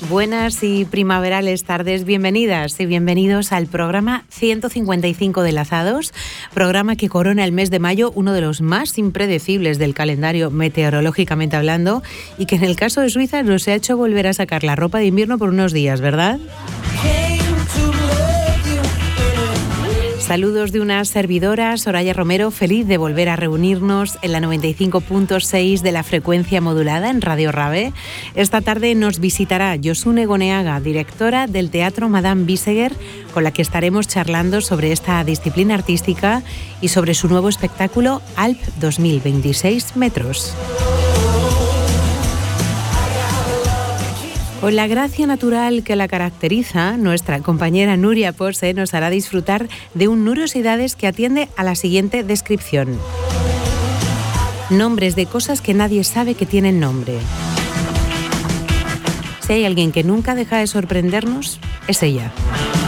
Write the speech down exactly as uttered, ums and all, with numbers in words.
Buenas y primaverales tardes, bienvenidas y bienvenidos al programa ciento cincuenta y cinco de Lazados, programa que corona el mes de mayo, uno de los más impredecibles del calendario meteorológicamente hablando, y que en el caso de Suiza nos ha hecho volver a sacar la ropa de invierno por unos días, ¿verdad? Saludos de una servidora, Soraya Romero, feliz de volver a reunirnos en la noventa y cinco punto seis de la frecuencia modulada en Radio Rabe. Esta tarde nos visitará Josune Goneaga, directora del Teatro Madame Biseguer, con la que estaremos charlando sobre esta disciplina artística y sobre su nuevo espectáculo Alp dos mil veintiséis metros. Con la gracia natural que la caracteriza, nuestra compañera Nuria Pose nos hará disfrutar de un Nuriosidades que atiende a la siguiente descripción. Nombres de cosas que nadie sabe que tienen nombre. Si hay alguien que nunca deja de sorprendernos, es ella.